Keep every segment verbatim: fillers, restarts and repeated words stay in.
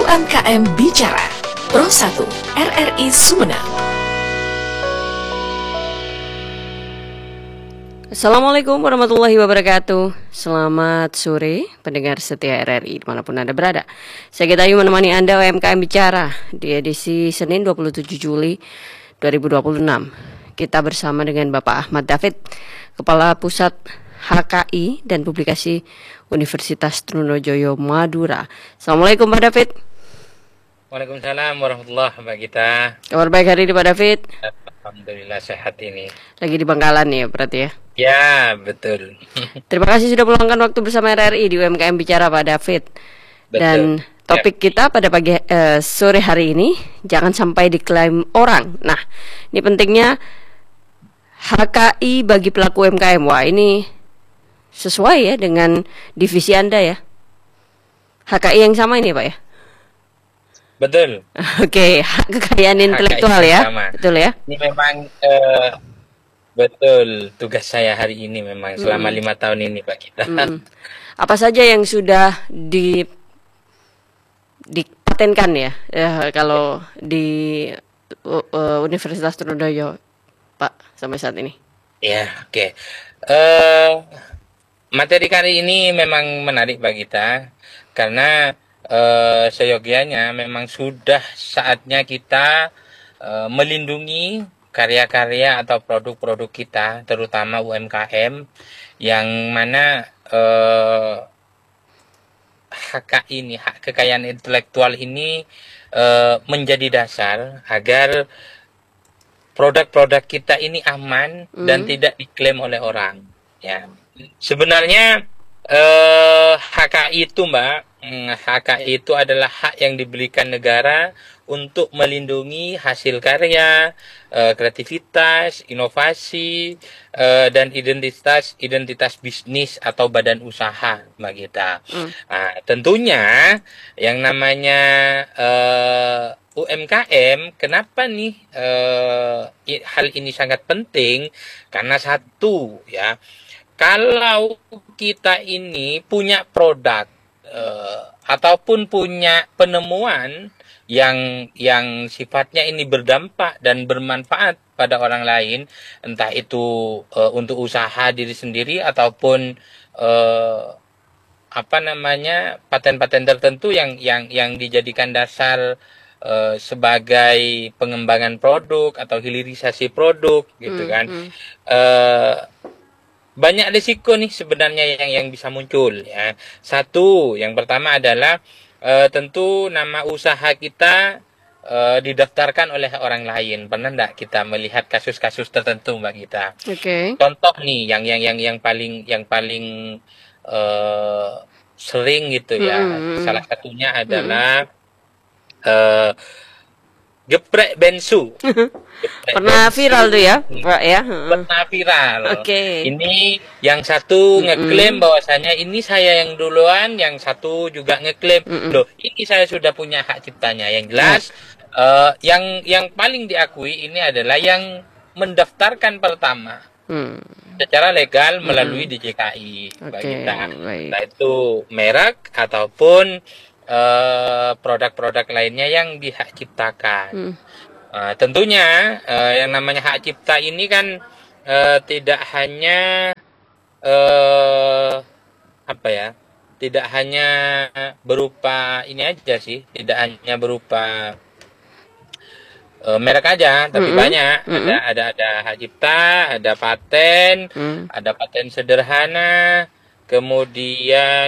U M K M Bicara Pro satu R R I Sumeneb. Assalamualaikum warahmatullahi wabarakatuh. Selamat sore pendengar setia R R I dimanapun Anda berada. Saya Gita Ayu menemani Anda U M K M Bicara di edisi Senin dua puluh tujuh Juli dua ribu dua puluh enam. Kita bersama dengan Bapak Ahmad David, Kepala Pusat H K I dan Publikasi Universitas Trunojoyo Madura. Assalamualaikum Pak David. Waalaikumsalam warahmatullahi wabarakatuh. Kabar baik hari ini Pak David? Alhamdulillah sehat ini. Lagi di Bangkalan ya berarti ya? Ya betul. Terima kasih sudah meluangkan waktu bersama R R I di U M K M Bicara Pak David. Betul. Dan topik kita pada pagi eh, sore hari ini, jangan sampai diklaim orang. Nah, ini pentingnya H K I bagi pelaku U M K M. Wah, ini sesuai ya dengan divisi Anda ya. H K I yang sama ini Pak ya? Betul. Oke, hak kekayaan intelektual ya. Sama. Betul ya? Ini memang uh, betul tugas saya hari ini memang selama hmm. lima tahun ini Pak kita. Hmm. Apa saja yang sudah di dipatenkan ya, ya kalau di uh, Universitas Trunojoyo Pak sampai saat ini? Ya, oke. Okay. Uh, materi kali ini memang menarik bagi kita karena Uh, seyogianya memang sudah saatnya kita uh, melindungi karya-karya atau produk-produk kita, terutama U M K M, yang mana uh, H K I ini, hak kekayaan intelektual ini uh, menjadi dasar agar produk-produk kita ini aman mm. dan tidak diklaim oleh orang. Ya, sebenarnya uh, H K I itu Mbak, H K I itu adalah hak yang diberikan negara untuk melindungi hasil karya, kreativitas, inovasi, dan identitas identitas bisnis atau badan usaha, Mbak Gita. Mm. Nah, tentunya yang namanya uh, U M K M, kenapa nih uh, hal ini sangat penting? Karena satu ya, kalau kita ini punya produk Uh, ataupun punya penemuan yang yang sifatnya ini berdampak dan bermanfaat pada orang lain, entah itu uh, untuk usaha diri sendiri ataupun uh, apa namanya paten-paten tertentu yang yang yang dijadikan dasar uh, sebagai pengembangan produk atau hilirisasi produk gitu hmm, kan. Hmm. Uh, Banyak risiko nih sebenarnya yang yang bisa muncul ya. Satu, yang pertama adalah e, tentu nama usaha kita e, didaftarkan oleh orang lain. Pernah enggak kita melihat kasus-kasus tertentu Mbak Gita? Oke. Okay. Contoh nih yang yang yang yang paling yang paling e, sering gitu ya. Mm-hmm. Salah satunya adalah mm-hmm. e, geprek bensu. Geprek pernah bensu. Viral tuh ya, Pak ya? Pernah viral. Oke. Okay. Ini yang satu ngeklaim mm-hmm. bahwasanya ini saya yang duluan, yang satu juga ngeklaim mm-hmm. loh, ini saya sudah punya hak ciptanya. Yang jelas mm. uh, yang yang paling diakui ini adalah yang mendaftarkan pertama. Mm. Secara legal melalui mm-hmm. D J K I. Okay, entah itu merek ataupun Uh, produk-produk lainnya yang dihak ciptakan. Hmm. Uh, tentunya uh, yang namanya hak cipta ini kan uh, tidak hanya uh, apa ya, tidak hanya berupa ini aja sih, tidak hanya berupa uh, merek aja, tapi hmm. banyak. Hmm. Ada ada ada hak cipta, ada paten, hmm. ada paten sederhana, kemudian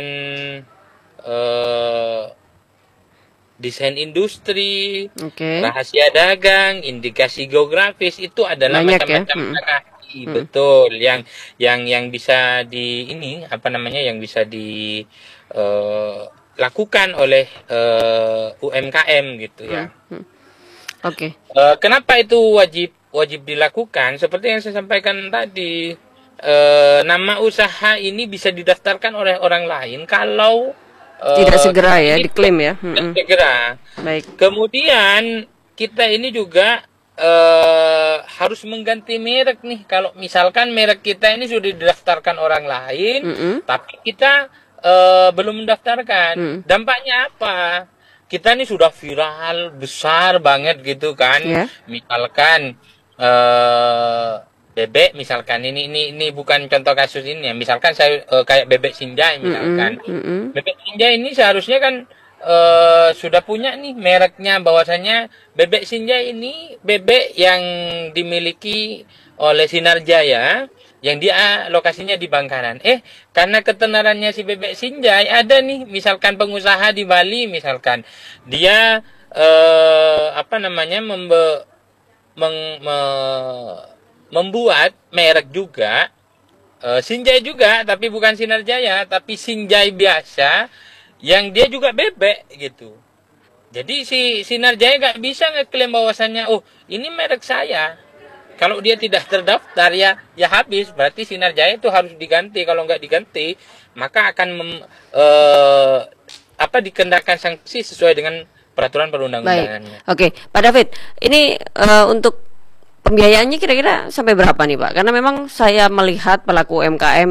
Uh, desain industri, okay. rahasia dagang, indikasi geografis, itu adalah macam-macam ya? H K I, hmm. betul, yang yang yang bisa di ini apa namanya yang bisa dilakukan uh, oleh uh, U M K M gitu ya. Hmm. Hmm. Oke. Okay. Uh, kenapa itu wajib wajib dilakukan? Seperti yang saya sampaikan tadi, uh, nama usaha ini bisa didaftarkan oleh orang lain kalau tidak segera ya diklaim ya. Tidak segera. Baik. Kemudian kita ini juga uh, harus mengganti merek nih. Kalau misalkan merek kita ini sudah didaftarkan orang lain, mm-hmm. tapi kita uh, belum mendaftarkan. Mm. Dampaknya apa? kita ini sudah viral besar banget gitu kan. Ya. Misalkan eh bebek misalkan ini ini ini bukan contoh kasus ini ya. Misalkan saya eh, kayak bebek Sinjai misalkan. Mm-mm, mm-mm. Bebek Sinjai ini seharusnya kan eh sudah punya nih mereknya, bahwasanya bebek Sinjai ini bebek yang dimiliki oleh Sinar Jaya yang dia lokasinya di Bangkalan. Eh, karena ketenarannya si bebek Sinjai ada nih misalkan pengusaha di Bali misalkan. Dia eh apa namanya membe, meng, me- membuat merek juga eh, Sinjai juga, tapi bukan Sinar Jaya, tapi Sinjai biasa yang dia juga bebek gitu. Jadi si Sinar Jaya nggak bisa ngeklaim bahwasannya, oh ini merek saya. Kalau dia tidak terdaftar ya ya habis. Berarti Sinar Jaya itu harus diganti. Kalau nggak diganti maka akan mem, eh, apa dikenakan sanksi sesuai dengan peraturan perundang-undangannya. Baik, oke, Pak David, ini eh, untuk pembiayaannya kira-kira sampai berapa nih Pak? Karena memang saya melihat pelaku U M K M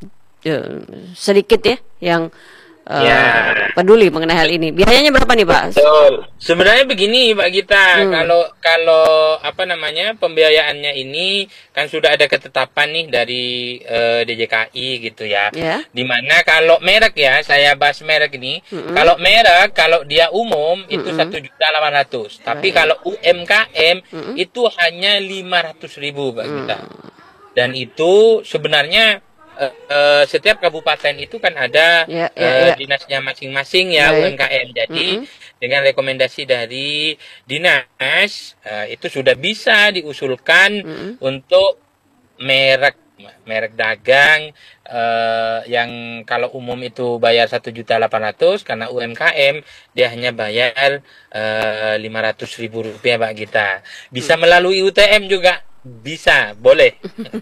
eh, sedikit ya yang eh, Ya. peduli mengenai hal ini. Biayanya berapa nih Pak? Betul. Sebenarnya begini Pak Gita, Hmm. kalau kalau apa namanya pembiayaannya ini kan sudah ada ketetapan nih dari eh, D J K I gitu ya. Ya. Dimana kalau merek ya, saya bahas merek ini. Mm-mm. Kalau merek, kalau dia umum itu Mm-mm. satu juta delapan ratus. Tapi Baik. kalau U M K M Mm-mm. itu hanya lima ratus ribu Pak Gita. Hmm. Dan itu sebenarnya eh, eh, setiap kabupaten itu kan ada Ya, ya, eh, ya. dinasnya masing-masing ya Baik. U M K M. Jadi Mm-mm. dengan rekomendasi dari dinas eh, itu sudah bisa diusulkan Mm-mm. untuk merek merek dagang eh, yang kalau umum itu bayar satu juta delapan ratus, karena U M K M dia hanya bayar eh, lima ratus ribu rupiah Pak Gita. Bisa melalui U T M juga bisa, boleh.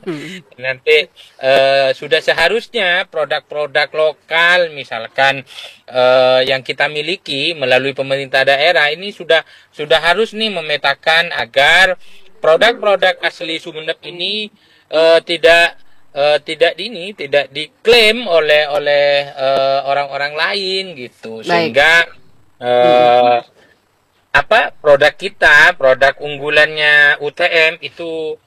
Nanti eh, sudah seharusnya produk-produk lokal misalkan eh, yang kita miliki melalui pemerintah daerah ini sudah sudah harus nih memetakan agar produk-produk asli Sumeneb ini eh, tidak eh, tidak ini tidak diklaim oleh oleh eh, orang-orang lain gitu, Baik. sehingga eh, apa produk kita, produk unggulannya U T M itu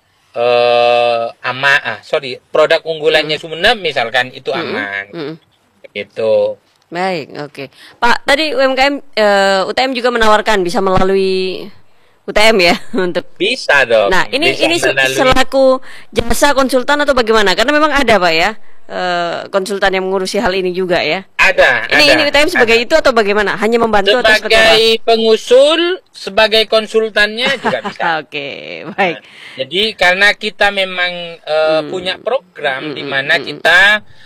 eh ama ah sorry produk unggulannya Sumeneb misalkan itu Mm-mm. aman Mm-mm. gitu. Baik, oke. Pak, tadi U M K M eh, U T M juga menawarkan bisa melalui U T M ya untuk. Bisa dong. Nah, ini Bisa ini se- melalui- selaku jasa konsultan atau bagaimana? Karena memang ada Pak ya eh, konsultan yang mengurusi hal ini juga ya. ada Ini ada, ini U T M sebagai ada. itu atau bagaimana? Hanya membantu atau seperti apa? Sebagai pengusul, sebagai konsultannya juga bisa. Oke, baik. Jadi karena kita memang eh, Hmm. punya program Hmm, di hmm, mana hmm. kita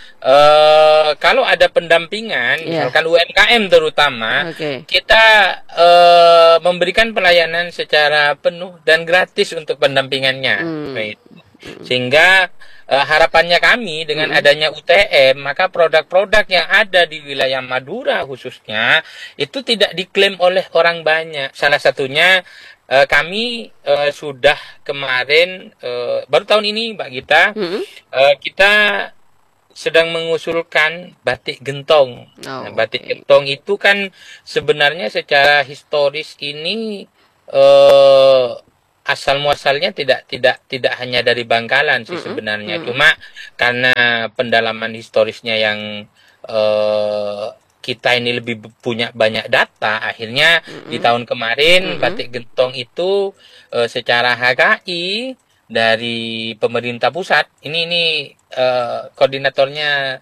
eh, kalau ada pendampingan, Iya. misalkan U M K M terutama, Oke. kita eh, memberikan pelayanan secara penuh dan gratis untuk pendampingannya. Hmm. Baik. Sehingga eh, harapannya kami dengan Hmm. adanya U T M, maka produk-produk yang ada di wilayah Madura khususnya itu tidak diklaim oleh orang banyak. Salah satunya eh, kami eh, sudah kemarin eh, baru tahun ini Mbak Gita, Mm-mm. eh, kita sedang mengusulkan batik gentong. Oh, Nah, batik oke. gentong itu kan sebenarnya secara historis ini eh, asal muasalnya tidak tidak tidak hanya dari Bangkalan sih Mm-mm, sebenarnya. mm-mm. Cuma karena pendalaman historisnya yang eh, kita ini lebih punya banyak data, akhirnya di Mm-mm. tahun kemarin Mm-mm. batik gentong itu eh, secara H K I dari pemerintah pusat, ini ini eh, koordinatornya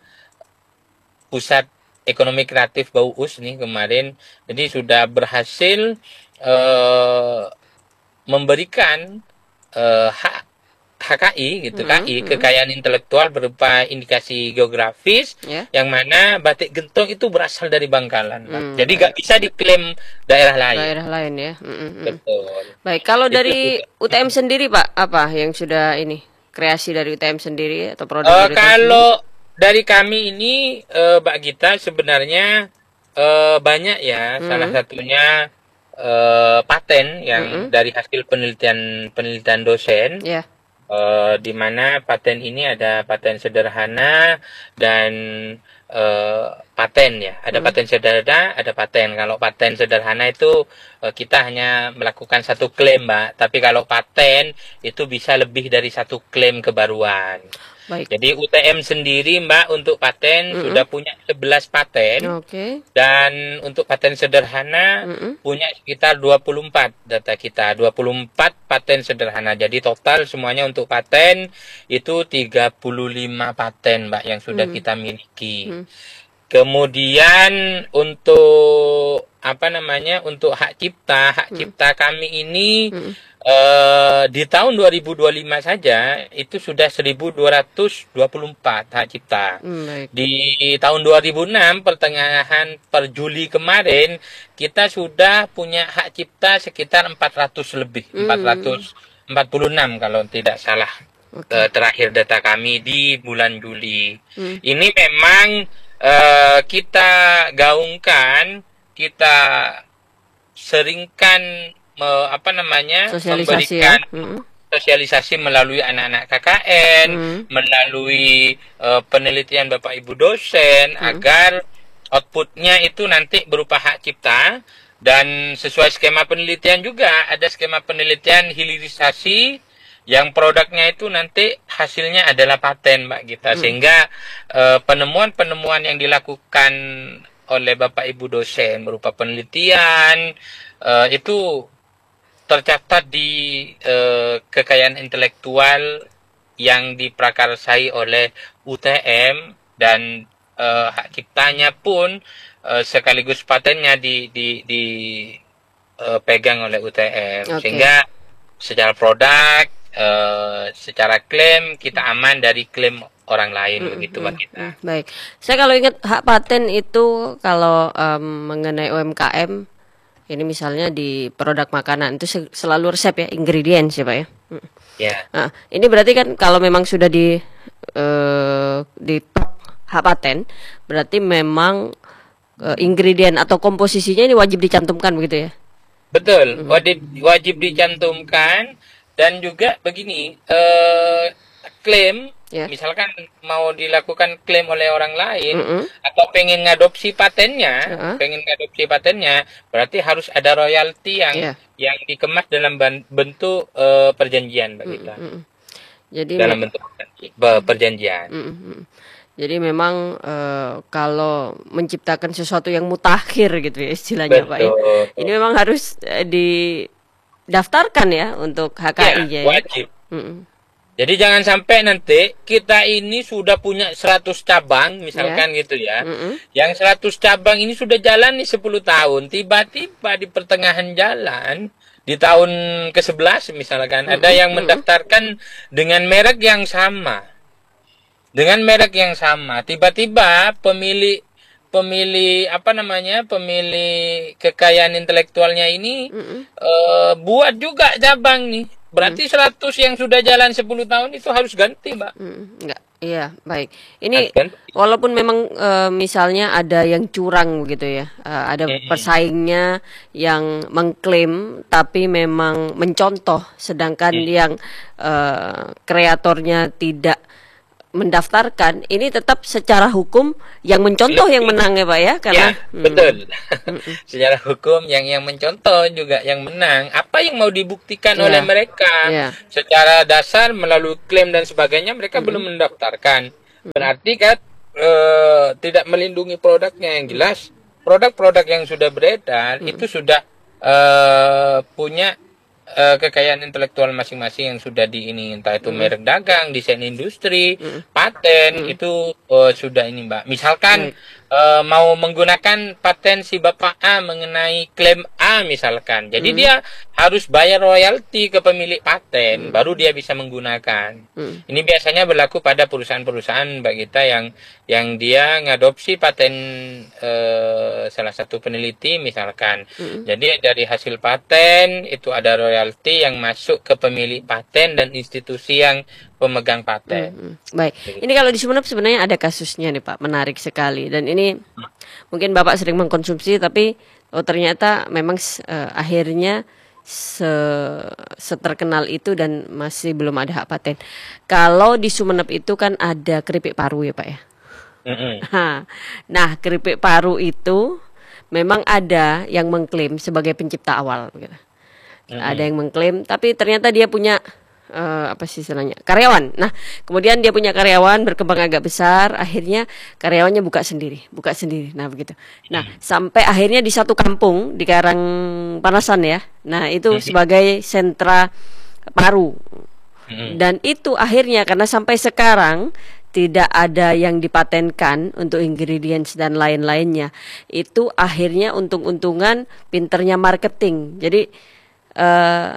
Pusat Ekonomi Kreatif Bauus nih kemarin, jadi sudah berhasil eh, memberikan eh, hak H K I gitu, Mm-mm, K I mm-mm. kekayaan intelektual berupa indikasi geografis, Ya. yang mana batik gentong itu berasal dari Bangkalan, Pak. Hmm, Jadi nggak bisa diklaim daerah lain. Daerah lain ya. Mm-mm, mm. Betul. Baik, kalau Itu dari juga. U T M sendiri Pak, apa yang sudah ini kreasi dari U T M sendiri atau produk Eh, dari U T M kalau dari kami ini, eh, Mbak Gita, sebenarnya eh, banyak ya. Hmm. Salah satunya eh, paten yang Mm-mm. dari hasil penelitian penelitian dosen. sendiri? Ya. Uh, di mana paten ini ada paten sederhana dan uh, paten ya. Ada Hmm. paten sederhana, ada paten. Kalau paten sederhana itu uh, kita hanya melakukan satu klaim, Mbak. Tapi kalau paten itu bisa lebih dari satu klaim kebaruan. Baik. Jadi U T M sendiri, Mbak, untuk paten Mm-mm. sudah punya sebelas paten. Oke. Dan untuk paten sederhana Mm-mm. punya sekitar dua puluh empat data kita, dua puluh empat paten sederhana. Jadi total semuanya untuk paten itu tiga puluh lima paten, Mbak, yang sudah Hmm. kita miliki. Hmm. Kemudian untuk apa namanya? Untuk hak cipta, hak Hmm. cipta kami ini Hmm. eh, di tahun dua ribu dua puluh lima saja itu sudah seribu dua ratus dua puluh empat hak cipta. Hmm, baik. Di tahun dua ribu enam pertengahan per Juli kemarin kita sudah punya hak cipta sekitar empat ratus lebih, Hmm. empat ratus empat puluh enam kalau tidak salah. Oke. Eh, terakhir data kami di bulan Juli. Hmm. Ini memang eh, kita gaungkan, kita seringkan me- apa namanya Sosialisasi ya. memberikan Hmm. sosialisasi melalui anak-anak K K N, Hmm. melalui eh, penelitian Bapak Ibu dosen Hmm. agar outputnya itu nanti berupa hak cipta dan sesuai skema penelitian juga ada skema penelitian hilirisasi yang produknya itu nanti hasilnya adalah paten, Mbak Gita. Hmm. Sehingga eh, penemuan-penemuan yang dilakukan oleh Bapak Ibu dosen berupa penelitian eh, itu tercatat di eh, kekayaan intelektual yang diprakarsai oleh U T M dan eh, hak ciptanya pun eh, sekaligus patennya di di di eh, pegang oleh U T M. Oke. Sehingga secara produk, eh, secara klaim kita aman dari klaim orang lain, Hmm, begitu, hmm, Mbak Gita. hmm. Baik. Saya kalau ingat hak paten itu kalau em, mengenai U M K M ini misalnya di produk makanan itu se- selalu resep ya, ingredients ya Pak ya. Hmm. Ya. Nah, ini berarti kan kalau memang sudah di eh, di top hak paten, berarti memang eh, ingredient atau komposisinya ini wajib dicantumkan begitu ya? Betul, wajib wajib dicantumkan dan juga begini, eh, klaim, Ya. misalkan mau dilakukan klaim oleh orang lain Mm-mm. atau pengen ngadopsi patennya, Uh-uh. pengen ngadopsi patennya, berarti harus ada royalti yang Ya. yang dikemas dalam ban- bentuk eh, perjanjian, Mbak Gita. Mm-mm. Jadi Dalam me- bentuk be- perjanjian. Mm-mm. Jadi memang eh, kalau menciptakan sesuatu yang mutakhir gitu ya istilahnya Pak ya. Betul. Ini memang harus eh, didaftarkan ya untuk H K I-nya Ya, ya. wajib. Mm-mm. Jadi jangan sampai nanti kita ini sudah punya seratus cabang, misalkan gitu ya. Mm-mm. Yang seratus cabang ini sudah jalan nih sepuluh tahun. Tiba-tiba di pertengahan jalan, di tahun ke sebelas misalkan, ada yang mendaftarkan dengan merek yang sama. Dengan merek yang sama. Tiba-tiba pemilik pemilih apa namanya pemilih kekayaan intelektualnya ini Mm-mm. eh, buat juga cabang nih. Berarti seratus yang sudah jalan sepuluh tahun itu harus ganti, Mbak. Mm, enggak, iya, baik. Ini Harus ganti. walaupun memang eh, misalnya ada yang curang gitu ya, eh, ada Mm-mm. pesaingnya yang mengklaim tapi memang mencontoh, sedangkan Mm. yang eh, kreatornya tidak mendaftarkan, ini tetap secara hukum yang mencontoh yang menang ya Pak ya, karena Ya, betul. Secara hukum yang yang mencontoh juga yang menang. Apa yang mau dibuktikan Ya. oleh mereka? Ya. Secara dasar melalui klaim dan sebagainya mereka belum mendaftarkan. Berarti kan eh, tidak melindungi produknya yang jelas. Produk-produk yang sudah beredar itu sudah eh, punya eh, kekayaan intelektual masing-masing yang sudah di ini, entah itu merek dagang, desain industri, paten itu eh, sudah ini, Mbak. Misalkan eh, mau menggunakan paten si Bapak A mengenai klaim A misalkan. Jadi dia harus bayar royalti ke pemilik paten baru dia bisa menggunakan. Mm. Ini biasanya berlaku pada perusahaan-perusahaan Mbak Gita yang yang dia ngadopsi paten eh, salah satu peneliti misalkan. Jadi dari hasil paten itu ada royalti yang masuk ke pemilik paten dan institusi yang pemegang paten. Mm, baik. Ini kalau di Sumeneb sebenarnya ada kasusnya nih Pak, menarik sekali. Dan ini mungkin Bapak sering mengkonsumsi, tapi oh ternyata memang eh, akhirnya se seterkenal itu dan masih belum ada hak paten. Kalau di Sumeneb itu kan ada keripik paru ya Pak ya. Mm-mm. Nah, keripik paru itu memang ada yang mengklaim sebagai pencipta awal gitu. Mm-mm. Ada yang mengklaim, tapi ternyata dia punya eh, apa sih istilahnya, karyawan. Nah, kemudian dia punya karyawan berkembang agak besar, akhirnya karyawannya buka sendiri, buka sendiri. Nah, begitu. Nah, sampai akhirnya di satu kampung di Karangpanasan ya. Nah, itu Mm-mm. sebagai sentra paru. Mm-mm. Dan itu akhirnya karena sampai sekarang tidak ada yang dipatenkan untuk ingredients dan lain-lainnya. Itu akhirnya untung-untungan pinternya marketing. Jadi eh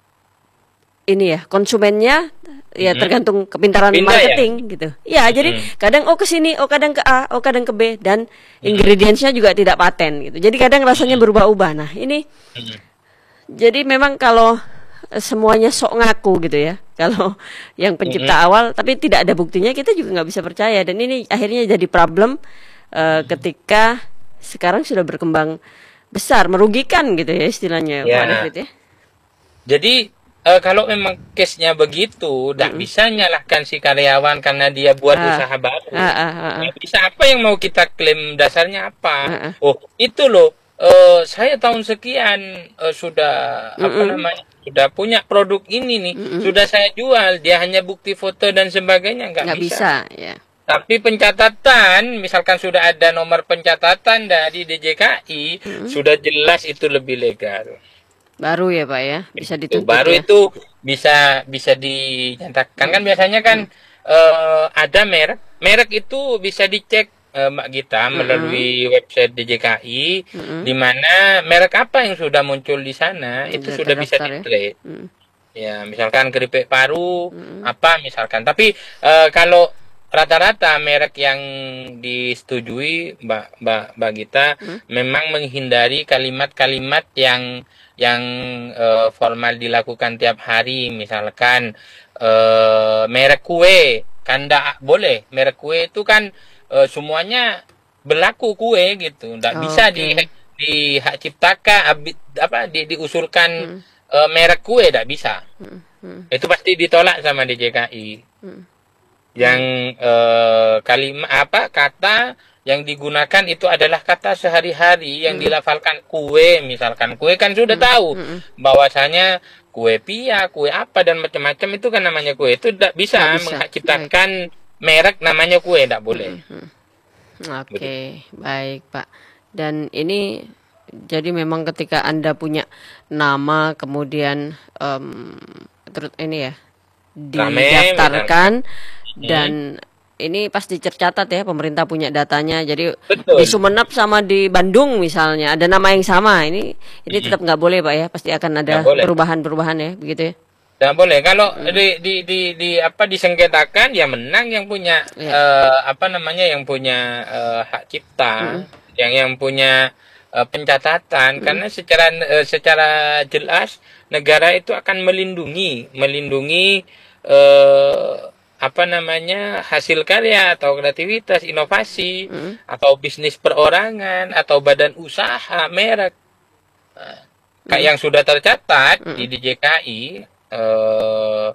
ini ya konsumennya ya Mm-mm. tergantung kepintaran Pindah ya? marketing gitu. Ya, jadi Mm. kadang oh ke sini, oh kadang ke A, oh kadang ke B dan ingredientsnya juga tidak paten gitu. Jadi kadang rasanya berubah-ubah. Nah, ini Mm-mm. jadi memang kalau eh, semuanya sok ngaku gitu ya. Kalau yang pencipta awal tapi tidak ada buktinya kita juga nggak bisa percaya dan ini akhirnya jadi problem eh, ketika sekarang sudah berkembang besar, merugikan gitu ya istilahnya Ya. Pak David ya. Jadi eh, kalau memang case-nya begitu, tidak bisa nyalahkan si karyawan karena dia buat Ah. usaha baru. Ah, ah, ah, ah. Nggak bisa, apa yang mau kita klaim dasarnya apa? Ah, ah. Oh, itu loh. eh, saya tahun sekian eh, sudah apa namanya? Sudah punya produk ini nih, sudah saya jual. Dia hanya bukti foto dan sebagainya nggak Nggak bisa. bisa ya. Tapi pencatatan, misalkan sudah ada nomor pencatatan dari D J K I, sudah jelas itu lebih legal. Baru ya Pak ya, bisa Itu dituntut baru ya. itu bisa bisa dinyatakan kan biasanya kan eh, ada merek merek itu bisa dicek eh, Mbak Gita melalui website D J K I di mana merek apa yang sudah muncul di sana itu Sudah sudah bisa terdaftar ya. di-trace. Mm. Ya, misalkan keripik paru apa misalkan. Tapi eh, kalau rata-rata merek yang disetujui Mbak Mbak Mbak Gita memang menghindari kalimat-kalimat yang yang eh, formal dilakukan tiap hari, misalkan eh, merek kue kan ndak boleh. Merek kue itu kan eh, semuanya berlaku kue gitu, ndak bisa Oke. di di hak ciptakan abi- apa di, diusulkan eh, merek kue, ndak bisa. Itu pasti ditolak sama D J K I. Yang eh, kalimat apa kata yang digunakan itu adalah kata sehari-hari yang dilafalkan kue, misalkan kue kan sudah tahu bahwasanya kue pia, kue apa dan macam-macam itu kan namanya kue. Itu tidak bisa, Nggak bisa. menciptakan merek namanya kue, tidak boleh. Oke, baik Pak. Dan ini jadi memang ketika Anda punya nama kemudian em, terus ini ya Rame, didaftarkan dan ini pasti tercatat ya pemerintah punya datanya. Jadi Betul. di Sumeneb sama di Bandung misalnya ada nama yang sama. Ini ini tetap nggak boleh Pak ya. Pasti akan ada Nggak boleh. perubahan-perubahan ya, begitu ya. Tidak boleh. Kalau di, di, di, di apa disengketakan ya menang yang punya Iya. eh, apa namanya yang punya eh, hak cipta, yang yang punya eh, pencatatan karena secara eh, secara jelas negara itu akan melindungi melindungi eh, apa namanya hasil karya atau kreativitas, inovasi atau bisnis perorangan atau badan usaha merek. Nah, kayak yang sudah tercatat di D J K I eh,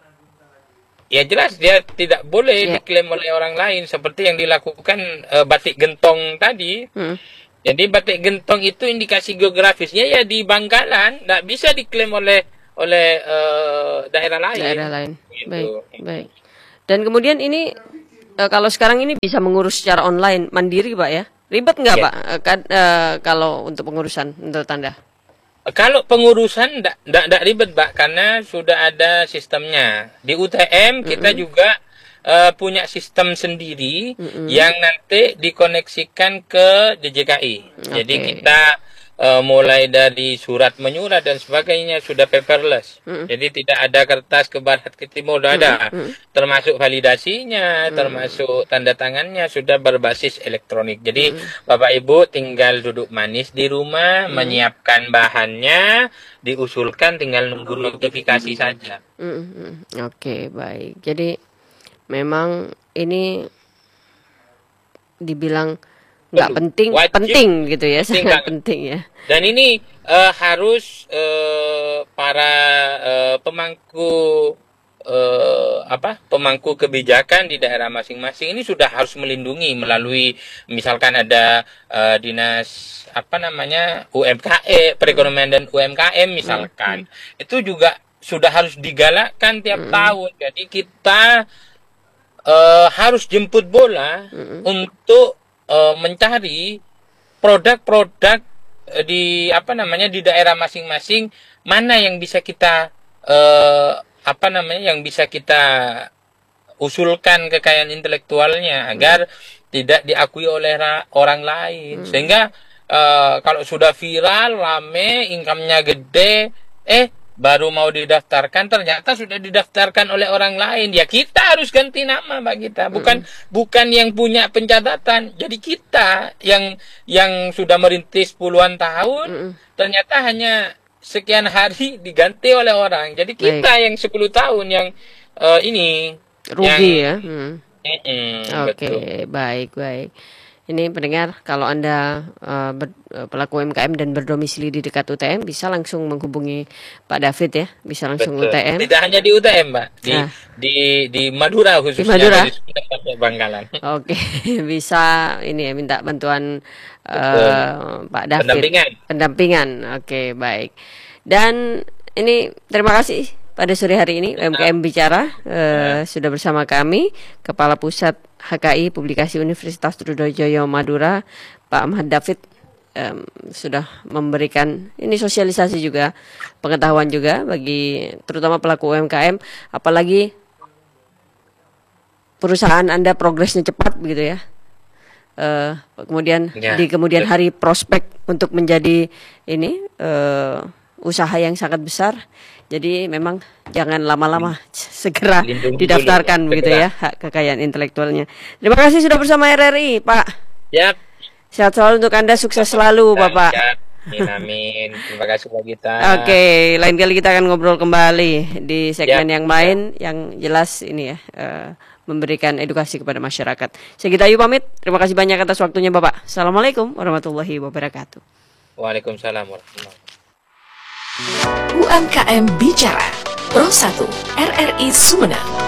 ya jelas dia tidak boleh Ya. diklaim oleh orang lain seperti yang dilakukan eh, batik gentong tadi. Hmm. Jadi batik gentong itu indikasi geografisnya ya di Bangkalan, tidak bisa diklaim oleh oleh eh, daerah lain. Daerah lain. Gitu. Baik, baik. Dan kemudian ini eh, kalau sekarang ini bisa mengurus secara online mandiri Pak ya. Ribet nggak Ya. Pak eh, kad- eh, kalau untuk pengurusan menurut Anda? Kalau pengurusan tidak ribet, Mbak, karena sudah ada sistemnya. Di U T M kita juga eh, punya sistem sendiri yang nanti dikoneksikan ke D J K I. Jadi Oke. kita eh, mulai dari surat menyurat dan sebagainya sudah paperless. Jadi tidak ada kertas ke barat ke timur, sudah ada. Termasuk validasinya, termasuk tanda tangannya sudah berbasis elektronik. Jadi Bapak Ibu tinggal duduk manis di rumah, menyiapkan bahannya, diusulkan tinggal nunggu notifikasi saja. Mm, mm. Oke, baik. Jadi memang ini dibilang nggak penting, wajib, penting gitu ya, penting sangat banget. penting ya. Dan ini uh, harus uh, para uh, pemangku uh, apa pemangku kebijakan di daerah masing-masing ini sudah harus melindungi melalui misalkan ada uh, dinas apa namanya U M K M, perekonomian dan U M K M misalkan, hmm. itu juga sudah harus digalakkan tiap hmm. tahun. Jadi kita uh, harus jemput bola hmm. untuk uh, mencari produk-produk di apa namanya di daerah masing-masing mana yang bisa kita eh, apa namanya yang bisa kita usulkan kekayaan intelektualnya agar hmm. tidak diakui oleh orang lain, hmm. sehingga eh, kalau sudah viral rame income-nya gede eh baru mau didaftarkan ternyata sudah didaftarkan oleh orang lain, ya kita harus ganti nama Mbak Gita, bukan mm. bukan yang punya pencatatan. Jadi kita yang yang sudah merintis puluhan tahun mm. ternyata hanya sekian hari diganti oleh orang. Jadi kita Baik. yang sepuluh tahun yang uh, ini rugi yang, ya. Hmm. Mm, Oke, okay, baik baik. Ini pendengar, kalau Anda uh, ber, uh, pelaku U M K M dan berdomisili di dekat U T M, bisa langsung menghubungi Pak David ya, bisa langsung Betul. U T M. Tidak hanya di U T M, Mbak, di nah. di di Madura khususnya. Di Madura. Di Bangkalan. Oke, bisa ini ya minta bantuan uh, Pak David. Pendampingan. Pendampingan. Oke, baik. Dan ini terima kasih pada sore hari ini U M K M Bicara uh, sudah bersama kami Kepala Pusat H K I Publikasi Universitas Trunojoyo Madura, Pak Ahmad David, um, sudah memberikan ini sosialisasi juga, pengetahuan juga bagi terutama pelaku U M K M, apalagi perusahaan Anda progresnya cepat begitu ya. Uh, kemudian ya, di kemudian betul. hari prospek untuk menjadi ini uh, usaha yang sangat besar. Jadi memang jangan lama-lama, segera Lindungi didaftarkan dulu, begitu segera. ya hak kekayaan intelektualnya. Terima kasih sudah bersama R R I, Pak. Yap. Sehat selalu untuk Anda, sukses selalu, Bapak. Amin, amin. Terima kasih Pak Gita. Oke, lain kali kita akan ngobrol kembali di segmen Yap. yang lain yang jelas ini ya, uh, memberikan edukasi kepada masyarakat. Saya Gita Ayu pamit. Terima kasih banyak atas waktunya, Bapak. Assalamualaikum warahmatullahi wabarakatuh. Waalaikumsalam warahmatullahi wabarakatuh. U M K M Bicara Pro satu R R I Sumeneb.